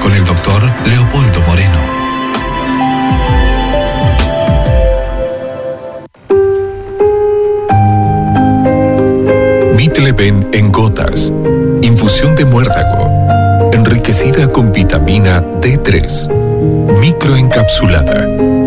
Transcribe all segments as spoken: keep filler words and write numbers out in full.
con el doctor Leopoldo Moreno. Mitleven en gotas. Infusión de muérdago. Enriquecida con vitamina D tres. Microencapsulada.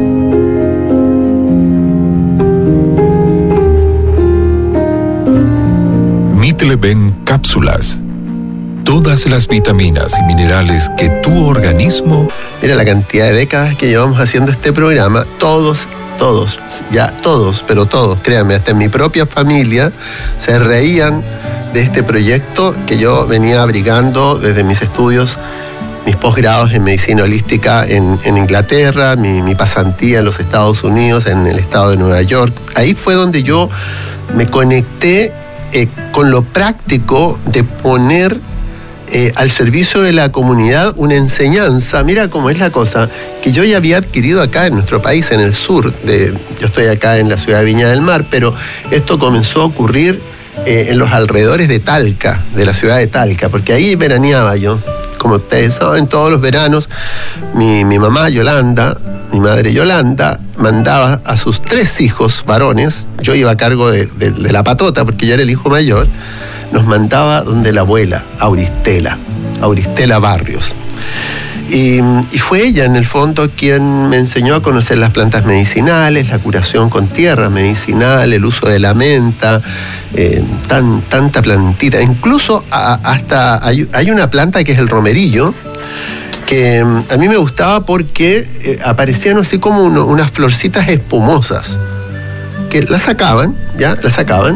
Mitleven cápsulas. Todas las vitaminas y minerales que tu organismo... Mira la cantidad de décadas que llevamos haciendo este programa. Todos, todos, ya todos, pero todos, créanme, hasta en mi propia familia se reían de este proyecto que yo venía abrigando desde mis estudios, mis posgrados en medicina holística en, en Inglaterra, mi, mi pasantía en los Estados Unidos, en el estado de Nueva York. Ahí fue donde yo me conecté eh, con lo práctico de poner eh, al servicio de la comunidad una enseñanza. Mira cómo es la cosa, que yo ya había adquirido acá en nuestro país, en el sur. De, yo estoy acá en la ciudad de Viña del Mar, pero esto comenzó a ocurrir eh, en los alrededores de Talca, de la ciudad de Talca, porque ahí veraneaba yo. Como ustedes saben, todos los veranos mi, mi mamá Yolanda, mi madre Yolanda, mandaba a sus tres hijos varones, yo iba a cargo de, de, de la patota porque yo era el hijo mayor, nos mandaba donde la abuela, Auristela, Auristela Barrios. Y, y fue ella, en el fondo, quien me enseñó a conocer las plantas medicinales, la curación con tierra medicinal, el uso de la menta, eh, tan, tanta plantita. Incluso a, hasta hay, hay una planta que es el romerillo, que a mí me gustaba porque eh, aparecían así como uno, unas florcitas espumosas, que las sacaban, ¿ya? Las sacaban,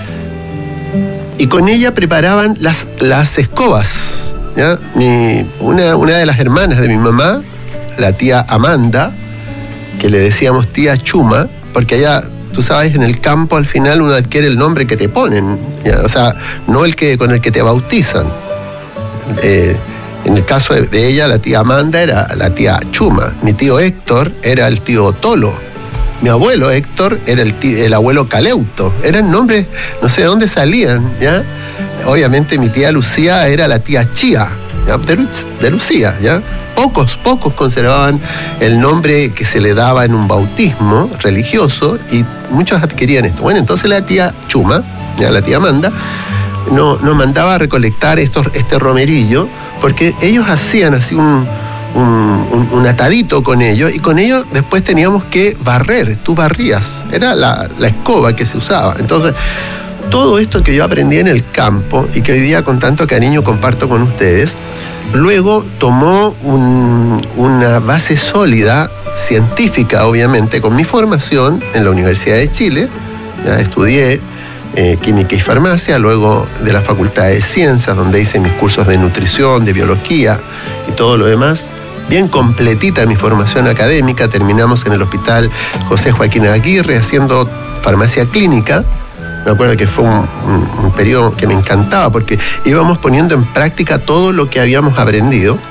y con ella preparaban las, las escobas. ¿Ya? Mi, una, una de las hermanas de mi mamá, la tía Amanda, que le decíamos tía Chuma, porque allá, tú sabes, en el campo al final uno adquiere el nombre que te ponen, ¿ya? O sea, no el que con el que te bautizan. Eh, en el caso de, de ella, la tía Amanda era la tía Chuma, mi tío Héctor era el tío Tolo, mi abuelo Héctor era el, tío, el abuelo Caleuto. Eran nombres, no sé de dónde salían, ¿ya? Obviamente mi tía Lucía era la tía Chía, ¿ya? De, de Lucía, ¿ya? Pocos, pocos conservaban el nombre que se le daba en un bautismo religioso y muchos adquirían esto. Bueno, entonces la tía Chuma, ¿ya? La tía Amanda, no, nos mandaba a recolectar estos, este romerillo, porque ellos hacían así un, un, un, un atadito con ellos, y con ellos después teníamos que barrer, tú barrías, era la, la escoba que se usaba. Entonces, todo esto que yo aprendí en el campo y que hoy día con tanto cariño comparto con ustedes, luego tomó un, una base sólida, científica obviamente, con mi formación en la Universidad de Chile. Ya estudié eh, química y farmacia, luego de la Facultad de Ciencias, donde hice mis cursos de nutrición, de biología y todo lo demás. Bien completita mi formación académica, terminamos en el Hospital José Joaquín Aguirre haciendo farmacia clínica. Me acuerdo que fue un, un, un periodo que me encantaba porque íbamos poniendo en práctica todo lo que habíamos aprendido.